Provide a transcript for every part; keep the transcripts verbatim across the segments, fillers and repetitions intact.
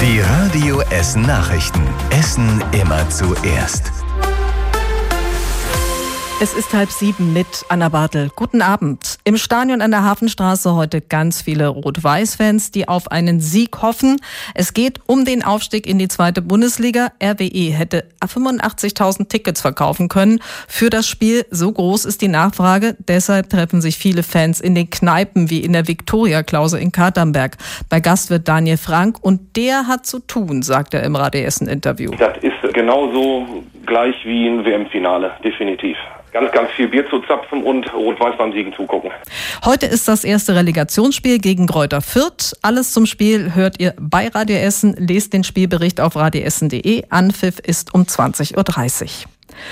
Die Radio Essen Nachrichten. Essen immer zuerst. Es ist halb sieben mit Anna Bartel. Guten Abend. Im Stadion an der Hafenstraße heute ganz viele Rot-Weiß-Fans, die auf einen Sieg hoffen. Es geht um den Aufstieg in die zweite Bundesliga. R W E hätte fünfundachtzigtausend Tickets verkaufen können für das Spiel. So groß ist die Nachfrage. Deshalb treffen sich viele Fans in den Kneipen wie in der Viktoria-Klause in Katernberg. Bei Gast wird Daniel Frank und der hat zu tun, sagt er im Radio Essen-Interview. Das ist genauso gleich wie ein W M-Finale, definitiv. Ganz, ganz viel Bier zu zapfen und Rot-Weiß beim Siegen zugucken. Heute ist das erste Relegationsspiel gegen Greuther Fürth. Alles zum Spiel hört ihr bei Radio Essen. Lest den Spielbericht auf radioessen punkt de. Anpfiff ist um zwanzig Uhr dreißig.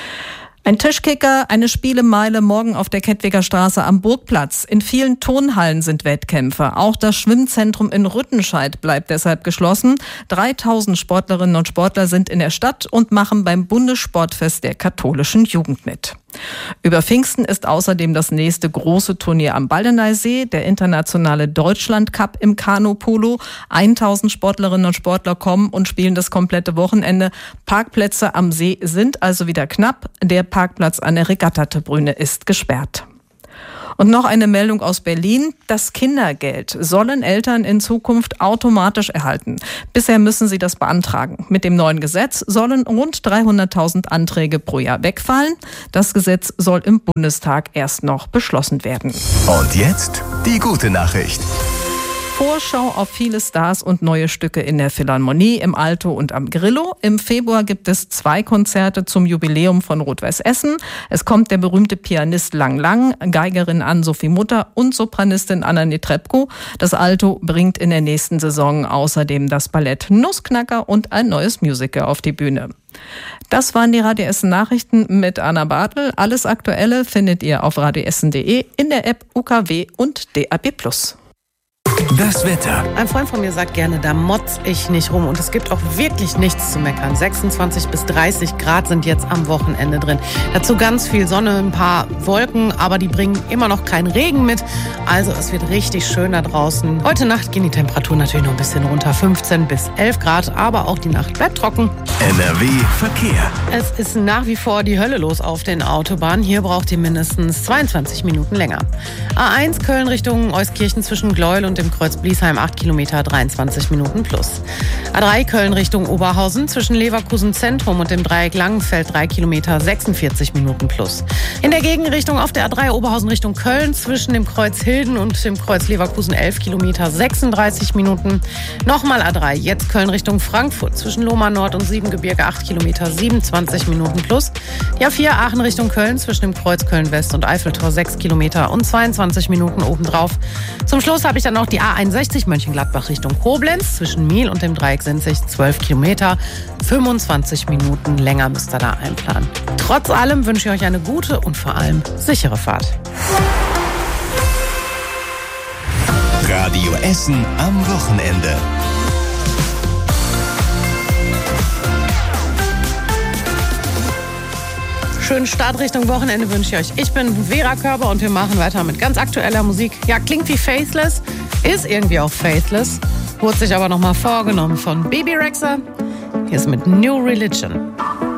Ein Tischkicker, eine Spielemeile morgen auf der Kettwiger Straße am Burgplatz. In vielen Turnhallen sind Wettkämpfe. Auch das Schwimmzentrum in Rüttenscheid bleibt deshalb geschlossen. dreitausend Sportlerinnen und Sportler sind in der Stadt und machen beim Bundessportfest der katholischen Jugend mit. Über Pfingsten ist außerdem das nächste große Turnier am Baldeneysee, der internationale Deutschland Cup im Kanu-Polo. tausend Sportlerinnen und Sportler kommen und spielen das komplette Wochenende. Parkplätze am See sind also wieder knapp. Der Parkplatz an der Regattatribüne ist gesperrt. Und noch eine Meldung aus Berlin. Das Kindergeld sollen Eltern in Zukunft automatisch erhalten. Bisher müssen sie das beantragen. Mit dem neuen Gesetz sollen rund dreihunderttausend Anträge pro Jahr wegfallen. Das Gesetz soll im Bundestag erst noch beschlossen werden. Und jetzt die gute Nachricht. Vorschau auf viele Stars und neue Stücke in der Philharmonie, im Alto und am Grillo. Im Februar gibt es zwei Konzerte zum Jubiläum von Rot-Weiß Essen. Es kommt der berühmte Pianist Lang Lang, Geigerin Ann-Sophie Mutter und Sopranistin Anna Netrebko. Das Alto bringt in der nächsten Saison außerdem das Ballett Nussknacker und ein neues Musical auf die Bühne. Das waren die Radio Essen Nachrichten mit Anna Bartel. Alles Aktuelle findet ihr auf radioessen punkt de, in der App U K W und D A B plus. Das Wetter. Ein Freund von mir sagt gerne, da motz ich nicht rum. Und es gibt auch wirklich nichts zu meckern. sechsundzwanzig bis dreißig Grad sind jetzt am Wochenende drin. Dazu ganz viel Sonne, ein paar Wolken, aber die bringen immer noch keinen Regen mit. Also es wird richtig schön da draußen. Heute Nacht gehen die Temperaturen natürlich noch ein bisschen runter. fünfzehn bis elf Grad, aber auch die Nacht bleibt trocken. N R W Verkehr. Es ist nach wie vor die Hölle los auf den Autobahnen. Hier braucht ihr mindestens zweiundzwanzig Minuten länger. A eins Köln Richtung Euskirchen zwischen Gleuel und dem Kreuz Bliesheim acht Kilometer, dreiundzwanzig Minuten plus. A drei Köln Richtung Oberhausen zwischen Leverkusen Zentrum und dem Dreieck Langenfeld drei Kilometer, sechsundvierzig Minuten plus. In der Gegenrichtung auf der A drei Oberhausen Richtung Köln zwischen dem Kreuz Hilden und dem Kreuz Leverkusen elf Kilometer, sechsunddreißig Minuten. Nochmal A drei, jetzt Köln Richtung Frankfurt zwischen Lohmar Nord und Siebengebirge acht Kilometer, siebenundzwanzig Minuten plus. Die A vier Aachen Richtung Köln zwischen dem Kreuz Köln West und Eiffeltor sechs Kilometer und zweiundzwanzig Minuten obendrauf. Zum Schluss habe ich dann noch die A einundsechzig Mönchengladbach Richtung Koblenz zwischen Miel und dem Dreieck Sinzig zwölf Kilometer, fünfundzwanzig Minuten länger müsst ihr da einplanen. Trotz allem wünsche ich euch eine gute und vor allem sichere Fahrt. Radio Essen am Wochenende. Schönen Start Richtung Wochenende wünsche ich euch. Ich bin Vera Körber und wir machen weiter mit ganz aktueller Musik. Ja, klingt wie Faithless, ist irgendwie auch Faithless, wurde sich aber nochmal vorgenommen von Bebe Rexha. Hier ist mit New Religion.